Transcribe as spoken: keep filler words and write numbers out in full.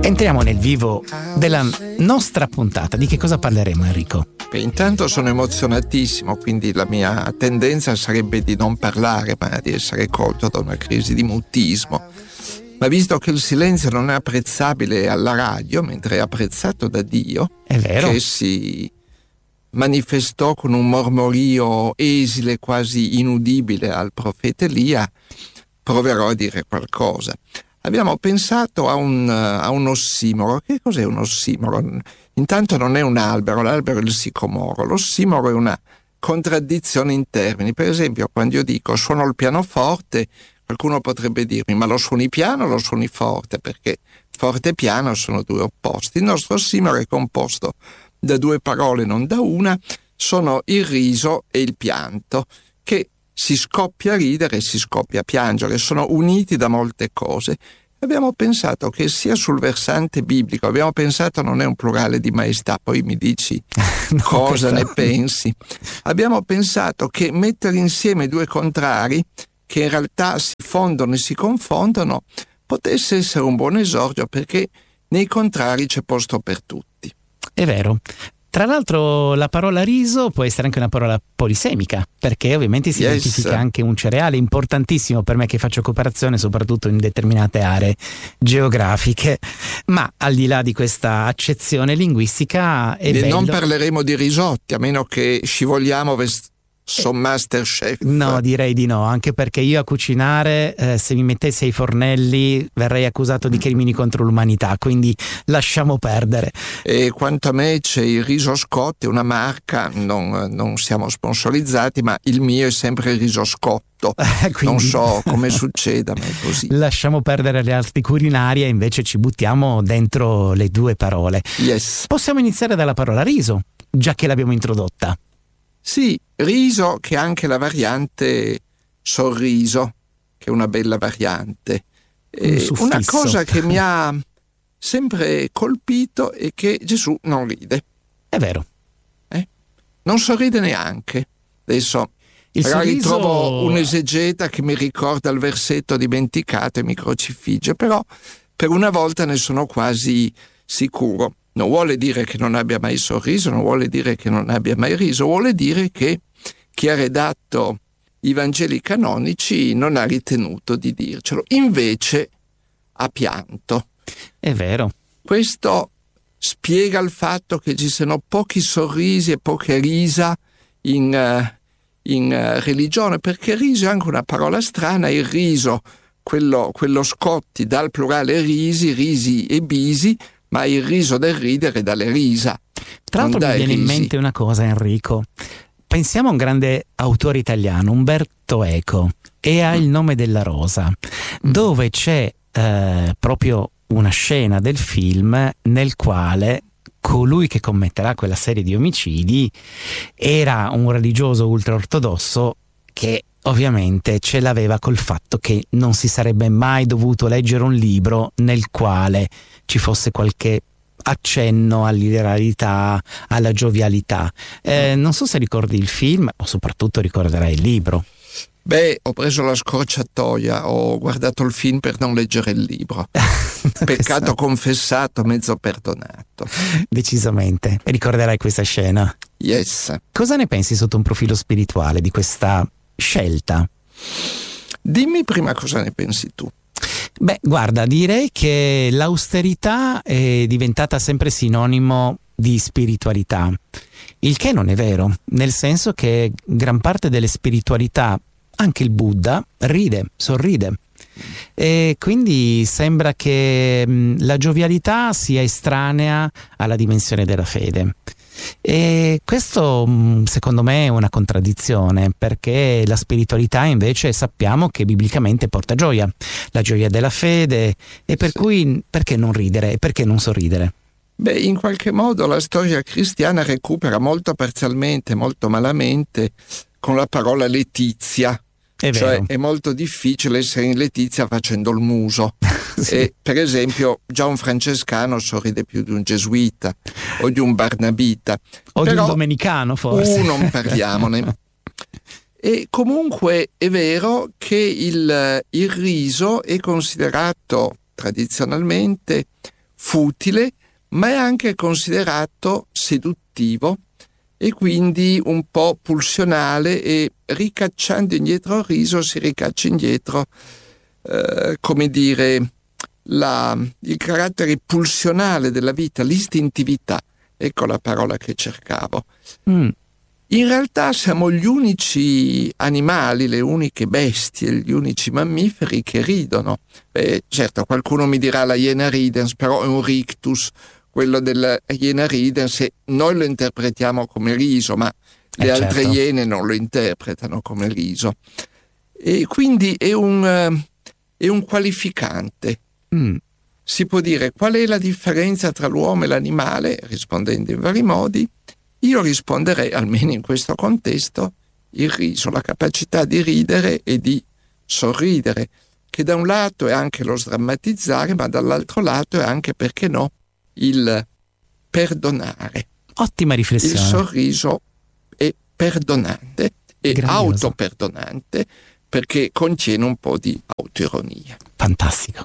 Entriamo nel vivo della nostra puntata. Di che cosa parleremo, Enrico? Beh, intanto sono emozionatissimo, quindi la mia tendenza sarebbe di non parlare, ma di essere colto da una crisi di mutismo. Ma visto che il silenzio non è apprezzabile alla radio, mentre è apprezzato da Dio, è vero, che si manifestò con un mormorio esile, quasi inudibile al profeta Elia, proverò a dire qualcosa. Abbiamo pensato a un, a un ossimoro. Che cos'è un ossimoro? Intanto non è un albero, l'albero è il sicomoro. L'ossimoro è una contraddizione in termini. Per esempio, quando io dico suono il pianoforte, qualcuno potrebbe dirmi: ma lo suoni piano o lo suoni forte? Perché forte e piano sono due opposti. Il nostro ossimoro è composto da due parole, non da una. Sono il riso e il pianto, che si scoppia a ridere e si scoppia a piangere, sono uniti da molte cose. Abbiamo pensato che sia sul versante biblico, abbiamo pensato non è un plurale di maestà, poi mi dici no, cosa ne pensi. Abbiamo pensato che mettere insieme due contrari, che in realtà si fondono e si confondono, potesse essere un buon esordio, perché nei contrari c'è posto per tutti. È vero. Tra l'altro la parola riso può essere anche una parola polisemica, perché ovviamente si yes. identifica anche un cereale importantissimo per me che faccio cooperazione soprattutto in determinate aree geografiche. Ma al di là di questa accezione linguistica è e bello. Non parleremo di risotti, a meno che scivoliamo vest- Sono Masterchef. No, direi di no, anche perché io a cucinare, eh, se mi mettessi ai fornelli verrei accusato di crimini contro l'umanità, quindi lasciamo perdere. E quanto a me c'è il riso Scott, è una marca, non, non siamo sponsorizzati, ma il mio è sempre il riso Scotto. Quindi... non so come succeda, ma è così. Lasciamo perdere le arti culinarie e invece ci buttiamo dentro le due parole. Yes. Possiamo iniziare dalla parola riso, già che l'abbiamo introdotta. Sì, riso, che è anche la variante sorriso, che è una bella variante. Un, una cosa che mi ha sempre colpito è che Gesù non ride. È vero. Eh? Non sorride neanche. Adesso il magari sorriso... trovo un esegeta che mi ricorda il versetto dimenticato e mi crocifigge, però per una volta ne sono quasi sicuro. Non vuole dire che non abbia mai sorriso, non vuole dire che non abbia mai riso, vuole dire che chi ha redatto i Vangeli canonici non ha ritenuto di dircelo. Invece ha pianto. È vero. Questo spiega il fatto che ci siano pochi sorrisi e poche risa in, uh, in uh, religione, perché riso è anche una parola strana. Il riso, quello, quello Scotti, dal plurale risi, risi e bisi, ma il riso del ridere dalle risa. Tra l'altro mi viene risi. in mente una cosa, Enrico. Pensiamo a un grande autore italiano, Umberto Eco, e ha Il nome della rosa, mm. dove c'è eh, proprio una scena del film nel quale colui che commetterà quella serie di omicidi era un religioso ultraortodosso che ovviamente ce l'aveva col fatto che non si sarebbe mai dovuto leggere un libro nel quale ci fosse qualche accenno all'idealità, alla giovialità. Eh, non so se ricordi il film o soprattutto ricorderai il libro. Beh, ho preso la scorciatoia, ho guardato il film per non leggere il libro. Peccato esatto. confessato, mezzo perdonato. Decisamente. Ricorderai questa scena? Yes. Cosa ne pensi sotto un profilo spirituale di questa scelta? Dimmi prima cosa ne pensi tu. Beh, guarda, direi che l'austerità è diventata sempre sinonimo di spiritualità, il che non è vero, nel senso che gran parte delle spiritualità, anche il Buddha, ride, sorride. E quindi sembra che mh, la giovialità sia estranea alla dimensione della fede. E questo secondo me è una contraddizione, perché la spiritualità invece sappiamo che biblicamente porta gioia, la gioia della fede, e per sì. cui perché non ridere e perché non sorridere? Beh, in qualche modo la storia cristiana recupera molto parzialmente, molto malamente, con la parola letizia. È cioè vero. È molto difficile essere in letizia facendo il muso. Sì. E, per esempio, già un francescano sorride più di un gesuita o di un barnabita o però, di un domenicano forse. Uh, non parliamone. E comunque è vero che il, il riso è considerato tradizionalmente futile, ma è anche considerato seduttivo e quindi un po' pulsionale, e ricacciando indietro il riso si ricaccia indietro, eh, come dire, la, il carattere pulsionale della vita, l'istintività, ecco la parola che cercavo. Mm. In realtà siamo gli unici animali, le uniche bestie, gli unici mammiferi che ridono. Eh, certo, qualcuno mi dirà la iena ridens, però è un rictus, quello della iena ridens, e noi lo interpretiamo come riso, ma le eh altre certo. iene non lo interpretano come riso. E quindi è un, è un qualificante. Mm. Si può dire qual è la differenza tra l'uomo e l'animale, rispondendo in vari modi. Io risponderei, almeno in questo contesto, il riso, la capacità di ridere e di sorridere, che da un lato è anche lo sdrammatizzare, ma dall'altro lato è anche, perché no, il perdonare. Ottima riflessione. Il sorriso è perdonante e Grandioso. autoperdonante, perché contiene un po' di autoironia. Fantastico.